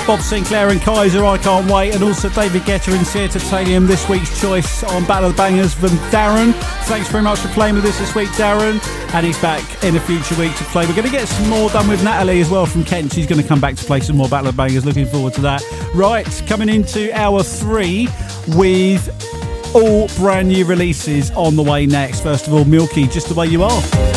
Bob Sinclair and Kaiser, I Can't Wait, and also David Guetta and Sia Titanium, this week's choice on Battle of the Bangers from Darren. Thanks very much for playing with us this week, Darren, and he's back in a future week to play. We're going to get some more done with Natalie as well from Kent. She's going to come back to play some more Battle of the Bangers. Looking forward to that. Right, coming into hour 3 with all brand new releases on the way next. First of all, Milky, Just the Way You Are.